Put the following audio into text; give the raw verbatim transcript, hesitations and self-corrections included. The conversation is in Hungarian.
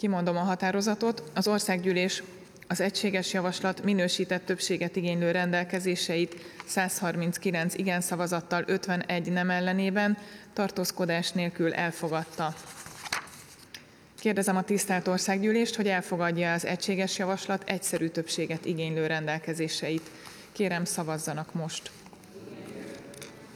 Kimondom a határozatot. Az országgyűlés az egységes javaslat minősített többséget igénylő rendelkezéseit száz harminckilenc igen szavazattal, ötvenegy nem ellenében, tartózkodás nélkül elfogadta. Kérdezem a tisztelt országgyűlést, hogy elfogadja az egységes javaslat egyszerű többséget igénylő rendelkezéseit. Kérem, szavazzanak most.